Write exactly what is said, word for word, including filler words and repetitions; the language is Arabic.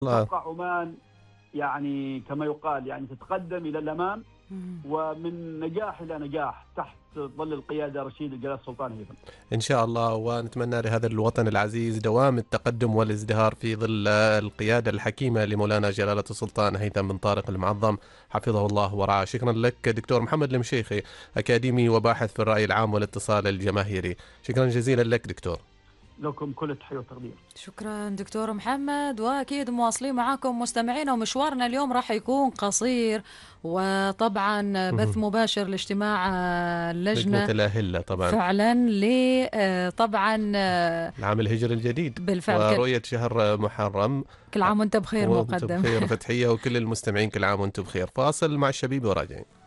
الله. أتوقع عمان يعني كما يقال يعني تتقدم إلى الأمام، ومن نجاح إلى نجاح تحت ظل القيادة رشيد الجلال السلطاني أيضا. إن شاء الله، ونتمنى لهذا الوطن العزيز دوام التقدم والازدهار في ظل القيادة الحكيمة لمولانا جلالة السلطان هيثم بن طارق المعظم حفظه الله ورعاه. شكرا لك دكتور محمد المشيخي، أكاديمي وباحث في الرأي العام والاتصال الجماهيري. شكرا جزيلا لك دكتور. لكم كل التحية والتقدير. شكرا دكتور محمد، وأكيد مواصلين معاكم مستمعينا، ومشوارنا اليوم راح يكون قصير، وطبعا بث مباشر لاجتماع اللجنة لجنة الأهلة طبعا فعلا ل طبعا العام الهجري الجديد بالفعل ورؤية شهر محرم. كل عام وانت بخير وانتم مقدم. بخير فتحية، وكل المستمعين كل عام وانتم بخير. فاصل مع الشبيب وراجعين.